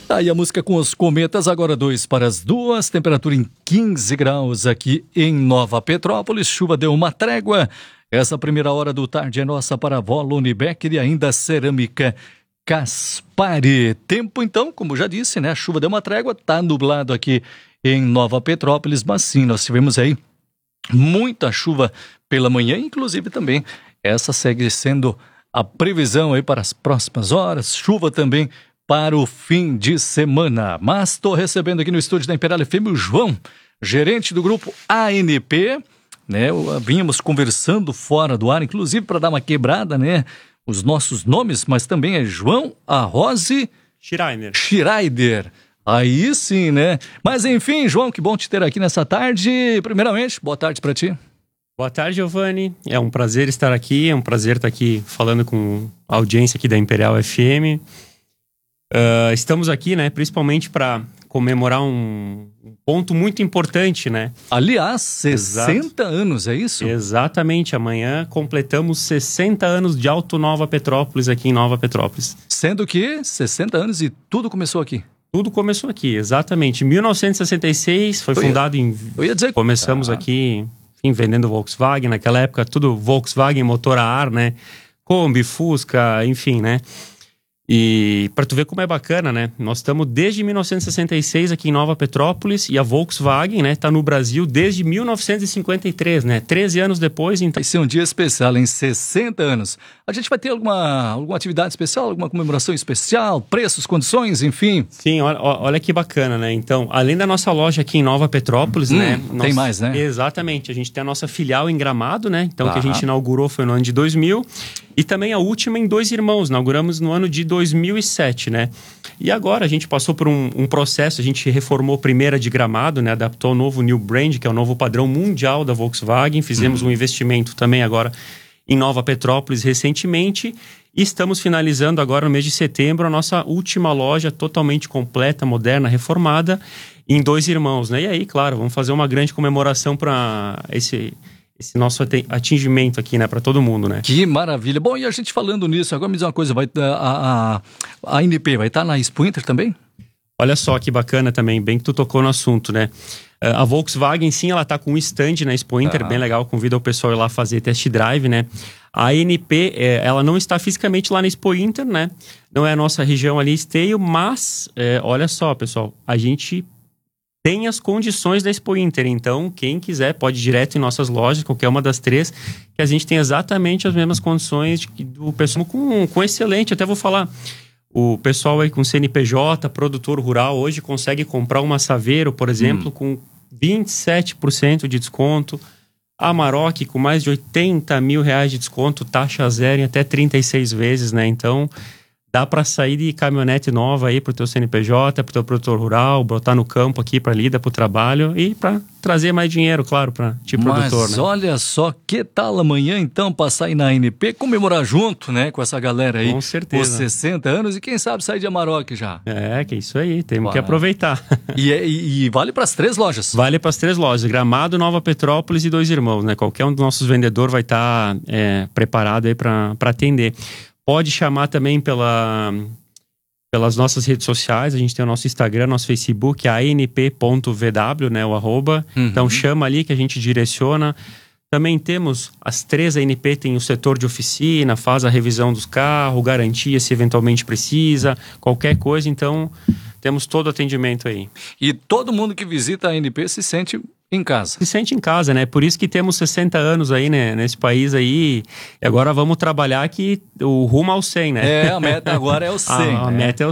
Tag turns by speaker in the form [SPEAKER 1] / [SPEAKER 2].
[SPEAKER 1] Aí a música com os cometas, agora 2 para as 2, temperatura em 15 graus aqui em Nova Petrópolis, chuva deu uma trégua. Essa primeira hora do tarde é nossa para a Vó Lunibecker e ainda Cerâmica Caspari. Tempo então, como já disse, né? A chuva deu uma trégua, tá nublado aqui em Nova Petrópolis, mas sim, nós tivemos aí muita chuva pela manhã, inclusive também essa segue sendo a previsão aí para as próximas horas, chuva também para o fim de semana. Mas estou recebendo aqui no estúdio da Imperial FM o João, gerente do grupo ANP, né? Vínhamos conversando fora do ar, inclusive para dar uma quebrada, né? Os nossos nomes, mas também é João Arrose Schreider. Aí sim, né? Mas enfim, João, que bom te ter aqui nessa tarde. Primeiramente, boa tarde para ti.
[SPEAKER 2] Boa tarde, Giovanni. É um prazer estar aqui, é um prazer estar aqui falando com a audiência aqui da Imperial FM. Estamos aqui, né, principalmente para comemorar um ponto muito importante, né?
[SPEAKER 1] Aliás, 60 anos, é isso?
[SPEAKER 2] Exatamente, amanhã completamos 60 anos de Alto Nova Petrópolis aqui em Nova Petrópolis.
[SPEAKER 1] Sendo que 60 anos e tudo começou aqui.
[SPEAKER 2] Tudo começou aqui, exatamente. Em 1966 foi fundado em...
[SPEAKER 1] Eu ia dizer...
[SPEAKER 2] Começamos aqui, enfim, vendendo Volkswagen. Naquela época, tudo Volkswagen, motor a ar, né? Kombi, Fusca, enfim, né? E para tu ver como é bacana, né? Nós estamos desde 1966 aqui em Nova Petrópolis e a Volkswagen, né, tá no Brasil desde 1953, né? 13 anos depois, então...
[SPEAKER 1] Vai ser um dia especial, em 60 anos. A gente vai ter alguma atividade especial, alguma comemoração especial, preços, condições, enfim?
[SPEAKER 2] Sim, olha que bacana, né? Então, além da nossa loja aqui em Nova Petrópolis, né?
[SPEAKER 1] Tem mais, né?
[SPEAKER 2] Exatamente. A gente tem a nossa filial em Gramado, né? Então, que a gente inaugurou foi no ano de 2000. E também a última em Dois Irmãos, inauguramos no ano de 2007, né? E agora a gente passou por um processo, a gente reformou a primeira de Gramado, né? Adaptou o novo New Brand, que é o novo padrão mundial da Volkswagen. Fizemos um investimento também agora em Nova Petrópolis recentemente. E estamos finalizando agora no mês de setembro a nossa última loja totalmente completa, moderna, reformada, em Dois Irmãos, né? E aí, claro, vamos fazer uma grande comemoração para esse nosso atingimento aqui, né, para todo mundo, né?
[SPEAKER 1] Que maravilha. Bom, e a gente falando nisso, agora me diz uma coisa, a ANP vai estar na Expo Inter também?
[SPEAKER 2] Olha só que bacana também, bem que tu tocou no assunto, né? A Volkswagen, sim, ela tá com um stand na Expo Inter, bem legal, convida o pessoal a ir lá fazer test drive, né? A ANP, ela não está fisicamente lá na Expo Inter, né? Não é a nossa região ali, esteio, mas, olha só, pessoal, a gente tem as condições da Expo Inter, então quem quiser pode ir direto em nossas lojas, qualquer uma das três, que a gente tem exatamente as mesmas condições do pessoal com excelente, até vou falar, o pessoal aí com CNPJ, produtor rural, hoje consegue comprar uma Saveiro, por exemplo, com 27% de desconto, a Amarok com mais de 80 mil reais de desconto, taxa zero em até 36 vezes, né? Então... dá para sair de caminhonete nova aí pro teu CNPJ, pro teu produtor rural, botar no campo aqui para lida, pro trabalho e para trazer mais dinheiro, claro, para ti produtor, né?
[SPEAKER 1] Mas olha só, que tal amanhã então passar aí na ANP, comemorar junto, né, com essa galera aí.
[SPEAKER 2] Com certeza.
[SPEAKER 1] Os 60 anos e quem sabe sair de Amarok já.
[SPEAKER 2] Que isso aí, temos que aproveitar.
[SPEAKER 1] E vale para as 3 lojas?
[SPEAKER 2] Vale para as 3 lojas, Gramado, Nova Petrópolis e Dois Irmãos, né? Qualquer um dos nossos vendedores vai estar preparado aí para atender. Pode chamar também pelas nossas redes sociais. A gente tem o nosso Instagram, nosso Facebook, anp.vw, né, o @. Então chama ali que a gente direciona. Também temos as 3 ANP, tem o setor de oficina, faz a revisão dos carros, garantia se eventualmente precisa, qualquer coisa. Então temos todo o atendimento aí.
[SPEAKER 1] E todo mundo que visita a ANP se sente em casa.
[SPEAKER 2] Se sente em casa, né? Por isso que temos 60 anos aí, né? Nesse país aí. E agora vamos trabalhar aqui o rumo ao 100, né?
[SPEAKER 1] A meta agora é o 100.
[SPEAKER 2] A meta é o